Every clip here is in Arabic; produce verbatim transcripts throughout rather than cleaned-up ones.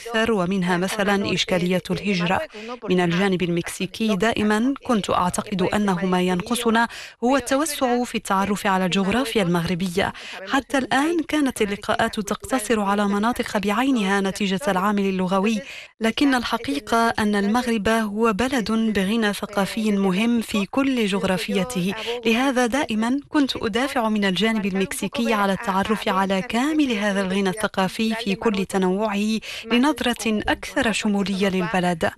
أكثر، ومنها مثلا إشكالية الهجرة. من الجانب المكسيكي دائما كنت أعتقد أنه ما ينقصنا هو التوسع في التعرف على الجغرافيا المغربية. حتى الآن كانت اللقاءات تقتصر على مناطق بعينها نتيجة العامل اللغوي، لكن الحقيقة أن المغرب هو بلد بغنى ثقافي مهم في كل جغرافيته. لهذا دائما كنت أدافع من الجانب المكسيكي على التعرف على كامل هذا الغنى الثقافي في كل تنوعه لنظرة أكثر شمولية للبلد.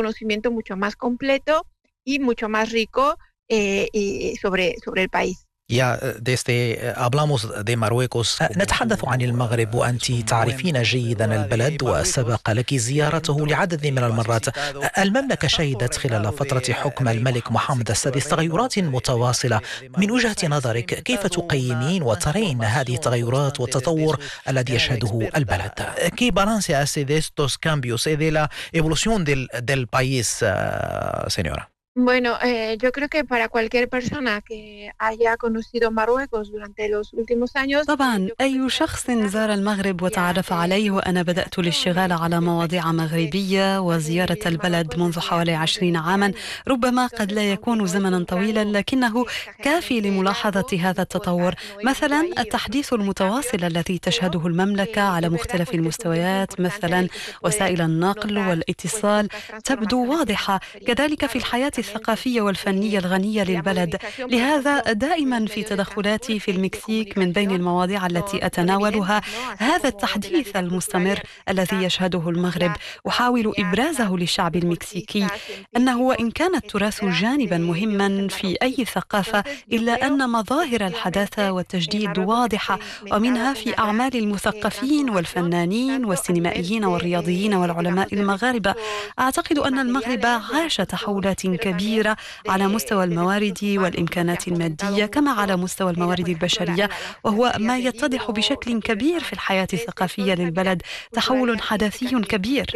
يا desde hablamos de Marruecos. نتحدث عن المغرب وأنت تعرفين جيدا البلد وسبق لك زيارته لعدد من المرات. المملكة شهدت خلال فترة حكم الملك محمد السادس تغيرات متواصلة. من وجهة نظرك كيف تقيمين وترين هذه التغيرات والتطور الذي يشهده البلد؟ ¿Qué balance hace de estos cambios y de la evolución del, del país, uh, señora? Bueno, eh, yo creo que para cualquier persona que haya conocido Marruecos durante los últimos años. طبعا أي شخص زار المغرب وتعرف عليه، وأنا بدأت الاشتغال على مواضيع مغربية وزيارة البلد منذ حوالي عشرين عاما، ربما قد لا يكون زمنا طويلا لكنه كافي لملاحظة هذا التطور. مثلا التحديث المتواصل الذي تشهده المملكة على مختلف المستويات، مثلا وسائل النقل والاتصال تبدو واضحة، كذلك في الحياة الثقافية والفنية الغنية للبلد. لهذا دائما في تدخلاتي في المكسيك من بين المواضيع التي أتناولها هذا التحديث المستمر الذي يشهده المغرب. أحاول إبرازه للشعب المكسيكي أنه وإن كان التراث جانبا مهما في أي ثقافة، إلا أن مظاهر الحداثة والتجديد واضحة، ومنها في أعمال المثقفين والفنانين والسينمائيين والرياضيين والعلماء المغاربة. أعتقد أن المغرب عاش تحولات كبيرة على مستوى الموارد والإمكانات المادية كما على مستوى الموارد البشرية، وهو ما يتضح بشكل كبير في الحياة الثقافية للبلد، تحول حداثي كبير.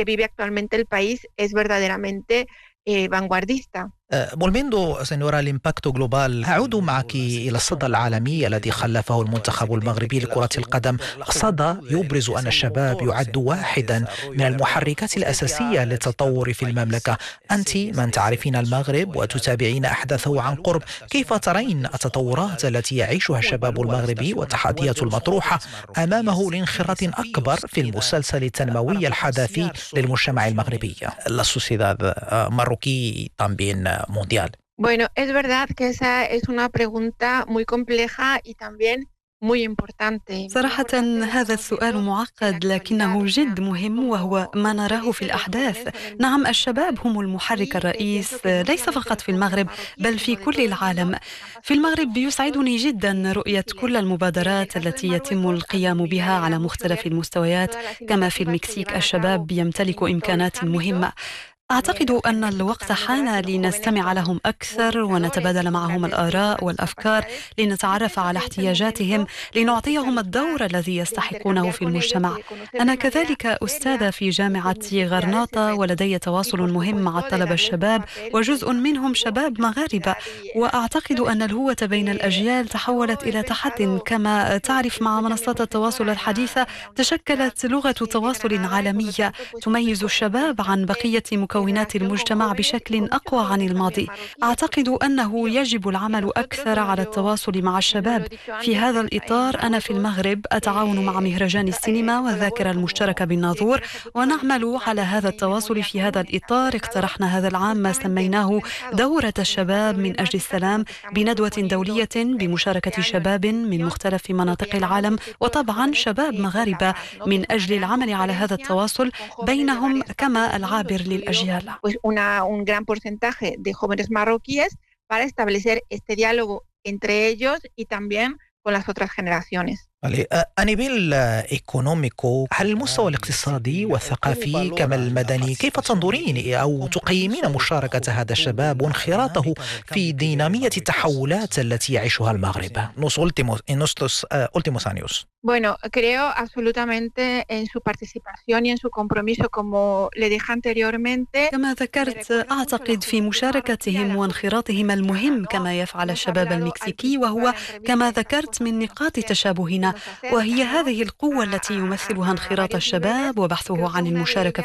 Volviendo, señora, al impacto global. أعود معك إلى الصدى العالمي الذي خلفه المنتخب المغربي لكرة القدم. صدى يبرز أن الشباب يعد واحدا من المحركات الأساسية للتطور في المملكة. أنت من تعرفين المغرب وتتابعين أحداثه عن قرب، كيف ترين التطورات التي يعيشها الشباب المغربي والتحديات المطروحة أمامه لانخراط أكبر في المسلسل التنموي الحداثي للمجتمع المغربي؟ La sociedad marroquí también mundial. Bueno, es verdad que esa es una pregunta muy compleja y también muy importante. صراحة هذا السؤال معقد لكنه جد مهم، وهو ما نراه في الأحداث. نعم، الشباب هم المحرك الرئيس ليس فقط في المغرب بل في كل العالم. في المغرب يسعدني جدا رؤية كل المبادرات التي يتم القيام بها على مختلف المستويات، كما في المكسيك الشباب يمتلك إمكانات مهمة. أعتقد أن الوقت حان لنستمع لهم أكثر ونتبادل معهم الآراء والأفكار، لنتعرف على احتياجاتهم، لنعطيهم الدور الذي يستحقونه في المجتمع. أنا كذلك أستاذة في جامعة غرناطة، ولدي تواصل مهم مع الطلبة الشباب، وجزء منهم شباب مغاربة. وأعتقد أن الهوة بين الأجيال تحولت إلى تحد. كما تعرف، مع منصات التواصل الحديثة تشكلت لغة تواصل عالمية تميز الشباب عن بقية مكونات مكونات المجتمع بشكل أقوى عن الماضي. أعتقد أنه يجب العمل أكثر على التواصل مع الشباب. في هذا الإطار أنا في المغرب أتعاون مع مهرجان السينما والذاكرة المشتركة بالناظور، ونعمل على هذا التواصل. في هذا الإطار اقترحنا هذا العام ما سميناه دورة الشباب من أجل السلام، بندوة دولية بمشاركة شباب من مختلف مناطق العالم، وطبعا شباب مغاربة، من أجل العمل على هذا التواصل بينهم كما العابر للأجيال. Pues una, un gran porcentaje de jóvenes marroquíes para establecer este diálogo entre ellos y también con las otras generaciones. A nivel económico، على المستوى الاقتصادي والثقافي كما المدني، كيف تنظرين أو تقيمين مشاركة هذا الشباب وانخراطه في دينامية التحولات التي يعيشها المغرب nos últimos, en estos uh, últimos años؟ Bueno, creo absolutamente en su participación y en su compromiso, como le dije anteriormente. كما ذكرت، أعتقد في مشاركتهم وانخراطهم المهم كما يفعل الشباب المكسيكي، وهو كما ذكرت من نقاط تشابهنا، وهي هذه القوة التي يمثلها انخراط الشباب وبحثه عن المشاركة